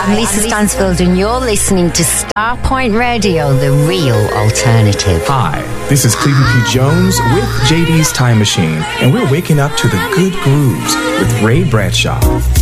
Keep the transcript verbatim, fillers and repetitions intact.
I'm Lisa Stansfield, and you're listening to Starpoint Radio, the real alternative. Hi, this is Clevie P. Jones with J D's Time Machine, and we're waking up to the good grooves with Ray Bradshaw.